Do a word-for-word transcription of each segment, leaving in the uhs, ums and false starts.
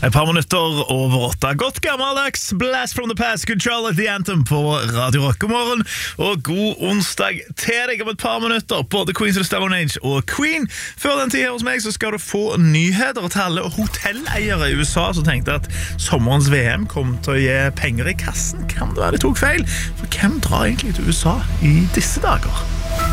Et par minutter over åtte. Godt gammeldags Blast from the Past, Good Charlotte, The Anthem på Radio Rock. God morgen og god onsdag til deg om et par minutter. Både Queens of the Stone Age og Queen. Før den tid her hos meg så skal du få nyheter til alle hotelleiere i U S A som tenkte at sommerens V M kom til å gi penger i kassen. Kan det være de tok feil? For hvem drar egentlig til U S A i disse dager?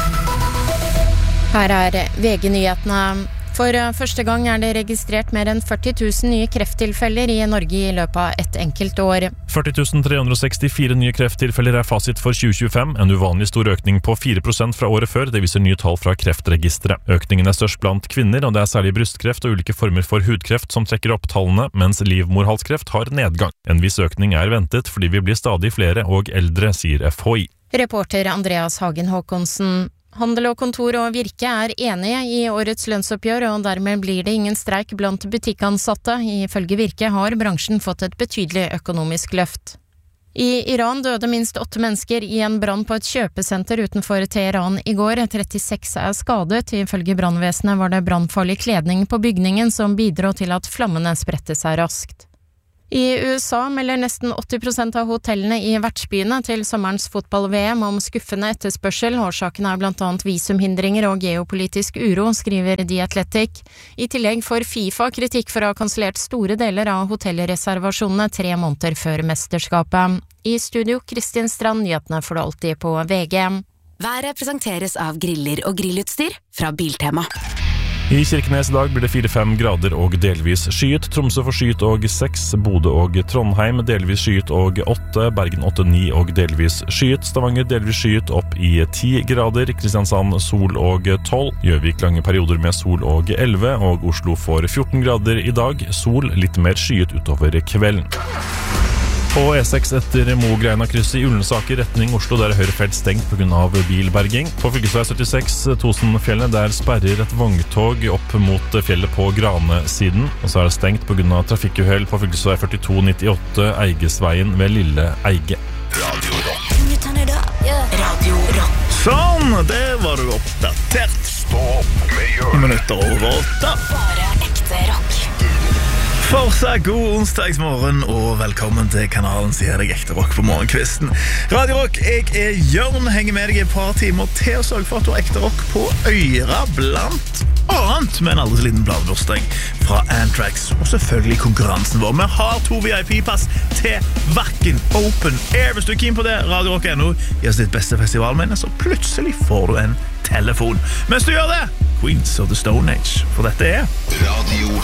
Her er V G-nyhetene. For første gang er det registrert mer enn førti tusen nye krefttilfeller i Norge i løpet av et enkelt år. førti tusen tre hundre sekstifire nye krefttilfeller er fasit for tjue tjuefem, en uvanlig stor økning på fire prosent fra året før, det viser nye tall fra Kreftregisteret. Økningen er størst blant kvinner, og det er særlig brystkreft og ulike former for hudkreft som trekker opp tallene, mens livmorhalskreft har nedgang. En viss økning er ventet fordi vi blir stadig flere og eldre, sier F H I. Reporter Andreas Hagen Håkonsen. Handel og kontor og Virke er enige i årets lønnsoppgjør, og dermed blir det ingen streik blant butikkansatte. Ifølge Virke har bransjen fått et betydelig økonomisk løft. I Iran døde minst åtte mennesker i en brann på et kjøpesenter utenfor Teheran i går. trettiseks er skadet. Ifølge brannvesenet var det brannfarlig kledning på bygningen som bidro til at flammene spredte seg raskt. I U S A melder nesten åtti prosent av hotellene i vertsbyene til sommerens fotball-V M om skuffende etterspørsel. Årsaken er blant annet visumhindringer og geopolitisk uro, skriver The Athletic. I tillegg får FIFA kritikk for å ha kansellert store deler av hotellreservasjonene tre måneder før mesterskapet. I studio, Kristin Strand, nyhetene får du alltid på V G. Været presenteres av griller og grillutstyr fra Biltema. I Kirkenes i dag blir det fire til fem grader og delvis skyet. Tromsø får skyet og seks, Bodø og Trondheim delvis skyet og åtte, Bergen åtte til ni og delvis skyet, Stavanger delvis skyet opp i ti grader, Kristiansand sol og tolv, Gjøvik lange perioder med sol og elleve, og Oslo får fjorten grader i dag, sol litt mer skyet utover kvelden. På E seks etter Mogreina-krysset i Ullensaker retning Oslo, der er høyre felt stengt på grunn av bilberging. På fylkesvei syttiseks Tosenfjellet, der sperrer et vogntog opp mot fjellet på Grane-siden. Og så er det stengt på grunn av trafikkuhell på fylkesvei førtito nittiåtte Eigesveien ved Lille Eige. Radio Rock. Radio Rock. Sånn, der var du oppdatert. Stopp med hjørnet. I minutter over åtte. Bare ekte rock. Fortsatt god onsdagsmorgen og velkommen til kanalen, sier deg ekte rock på morgenkvisten. Radio Rock, jeg er Jørn, henger med deg i et par timer til å sørge for at du har ekte rock på øyra, blant annet med en aldri så liten bladbursdag fra Anthrax, og selvfølgelig konkurransen vår. Vi har to V I P-pass til Vakken Open Air. Hvis du er keen på det, Radio Rock punkt no, gi oss ditt beste festivalminne, så plutselig får du en telefon. Mens du gjør det, Queens of the Stone Age, for dette er Radio